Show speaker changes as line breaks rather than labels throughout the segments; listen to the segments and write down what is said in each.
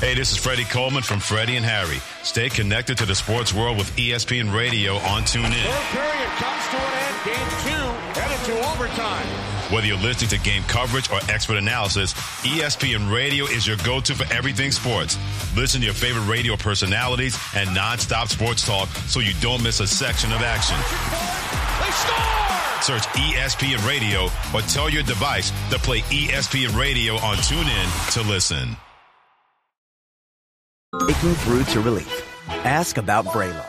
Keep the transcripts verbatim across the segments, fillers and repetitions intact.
Hey, this is Freddie Coleman from Freddie and Harry. Stay connected to the sports world with E S P N Radio on TuneIn.
Third period comes to an end. Game two headed to overtime.
Whether you're listening to game coverage or expert analysis, E S P N Radio is your go-to for everything sports. Listen to your favorite radio personalities and nonstop sports talk so you don't miss a section of action.
They score!
Search E S P N Radio or tell your device to play E S P N Radio on TuneIn to listen.
Breaking through to relief. Ask about Vraylar.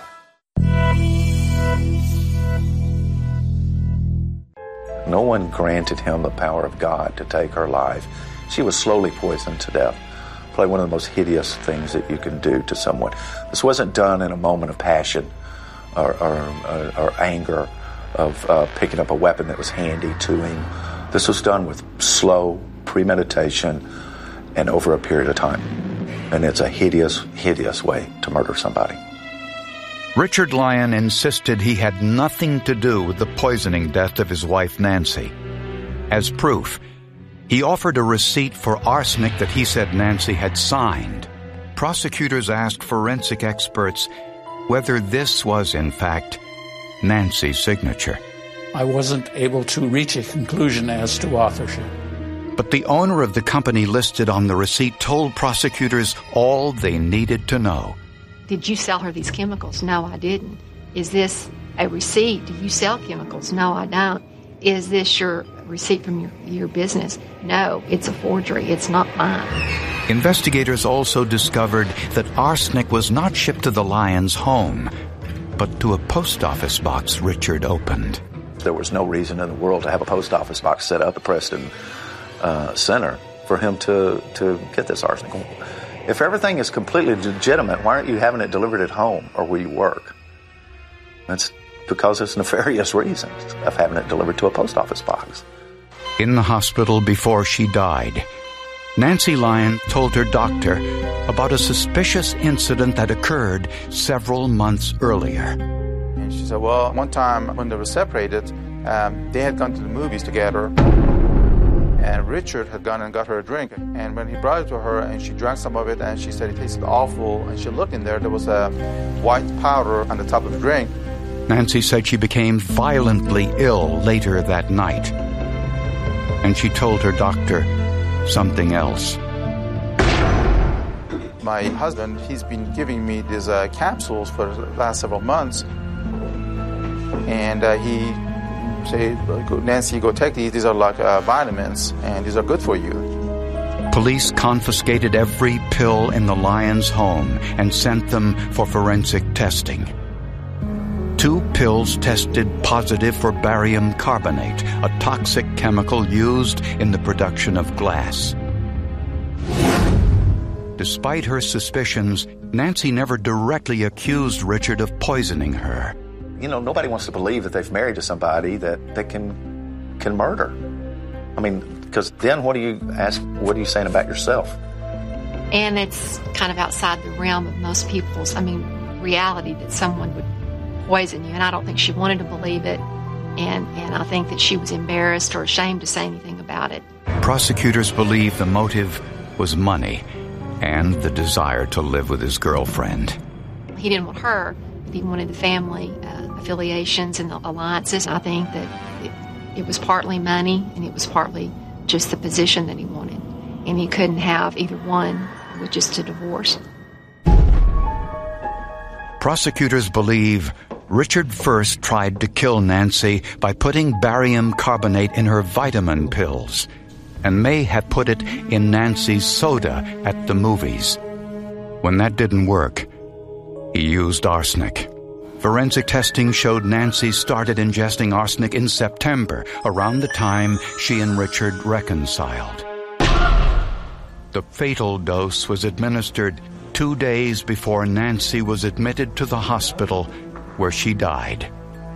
No one granted him the power of God to take her life. She was slowly poisoned to death. Probably one of the most hideous things that you can do to someone. This wasn't done in a moment of passion or, or, or, or anger of uh, picking up a weapon that was handy to him. This was done with slow premeditation and over a period of time. And it's a hideous, hideous way to murder somebody.
Richard Lyon insisted he had nothing to do with the poisoning death of his wife, Nancy. As proof, he offered a receipt for arsenic that he said Nancy had signed. Prosecutors asked forensic experts whether this was, in fact, Nancy's signature.
I wasn't able to reach a conclusion as to authorship.
But the owner of the company listed on the receipt told prosecutors all they needed to know.
Did you sell her these chemicals? No, I didn't. Is this a receipt? Do you sell chemicals? No, I don't. Is this your receipt from your, your business? No, it's a forgery. It's not mine.
Investigators also discovered that arsenic was not shipped to the Lyons' home, but to a post office box Richard opened.
There was no reason in the world to have a post office box set up at Preston uh, Center for him to, to get this arsenic. If everything is completely legitimate, why aren't you having it delivered at home or where you work? That's because it's nefarious reasons of having it delivered to a post office box.
In the hospital before she died, Nancy Lyon told her doctor about a suspicious incident that occurred several months earlier.
And she said, well, one time when they were separated, um, they had gone to the movies together. And Richard had gone and got her a drink. And when he brought it to her and she drank some of it and she said it tasted awful, and she looked in there, there was a white powder on the top of the drink.
Nancy said she became violently ill later that night. And she told her doctor something else.
My husband, he's been giving me these uh, capsules for the last several months. And uh, he say, Nancy, go take these. These are like uh, vitamins, and these are good for you.
Police confiscated every pill in the Lyons' home and sent them for forensic testing. Two pills tested positive for barium carbonate, a toxic chemical used in the production of glass. Despite her suspicions, Nancy never directly accused Richard of poisoning her.
You know, nobody wants to believe that they've married to somebody that, that can can murder. I mean, because then what do you ask? What are you saying about yourself?
And it's kind of outside the realm of most people's, I mean, reality that someone would poison you. And I don't think she wanted to believe it. And, and I think that she was embarrassed or ashamed to say anything about it.
Prosecutors believe the motive was money and the desire to live with his girlfriend.
He didn't want her, but he wanted the family uh, affiliations and the alliances. I think that it, it was partly money and it was partly just the position that he wanted. And he couldn't have either one, which is to divorce.
Prosecutors believe Richard first tried to kill Nancy by putting barium carbonate in her vitamin pills, and may have put it in Nancy's soda at the movies. When that didn't work, he used arsenic. Forensic testing showed Nancy started ingesting arsenic in September, around the time she and Richard reconciled. The fatal dose was administered two days before Nancy was admitted to the hospital where she died.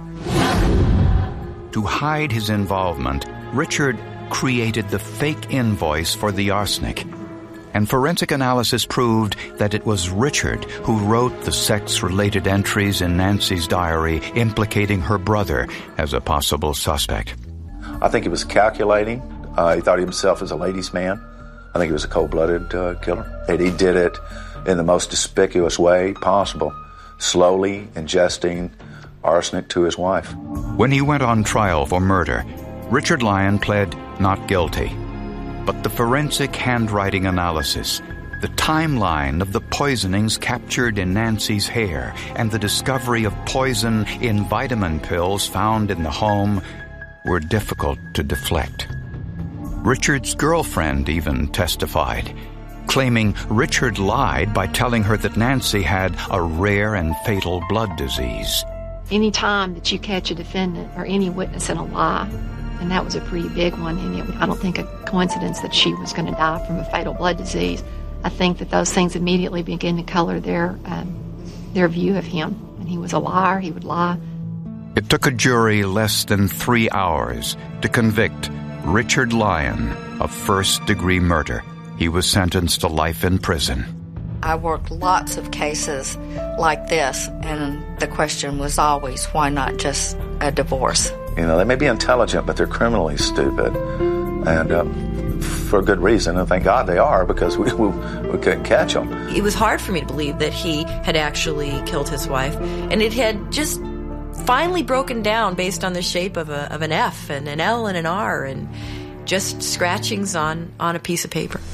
To hide his involvement, Richard created the fake invoice for the arsenic, and forensic analysis proved that it was Richard who wrote the sex-related entries in Nancy's diary implicating her brother as a possible suspect.
I think he was calculating. Uh, he thought of himself as a ladies' man. I think he was a cold-blooded uh, killer. And he did it in the most despicable way possible, slowly ingesting arsenic to his wife.
When he went on trial for murder, Richard Lyon pled not guilty. But the forensic handwriting analysis, the timeline of the poisonings captured in Nancy's hair, and the discovery of poison in vitamin pills found in the home were difficult to deflect. Richard's girlfriend even testified, claiming Richard lied by telling her that Nancy had a rare and fatal blood disease.
Any time that you catch a defendant or any witness in a lie, and that was a pretty big one, and it, I don't think a coincidence that she was going to die from a fatal blood disease. I think that those things immediately begin to color their um, their view of him. And he was a liar, he would lie.
It took a jury less than three hours to convict Richard Lyon of first-degree murder. He was sentenced to life in prison.
I worked lots of cases like this, and the question was always, why not just a divorce?
You know, they may be intelligent, but they're criminally stupid. And um, for good reason. And thank God they are, because we, we, we couldn't catch them.
It was hard for me to believe that he had actually killed his wife. And it had just finally broken down based on the shape of, a, of an F and an L and an R and just scratchings on, on a piece of paper.